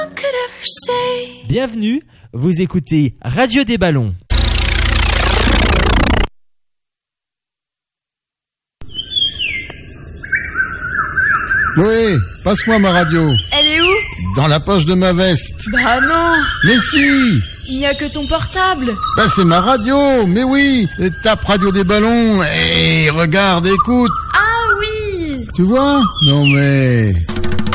Bienvenue, vous écoutez Radio des Ballons. Oui, passe-moi ma radio. Elle est où? Dans la poche de ma veste. Bah non. Mais si. Il n'y a que ton portable. Bah c'est ma radio, mais oui. Tape Radio des Ballons et regarde, écoute. Ah oui. Tu vois? Non mais...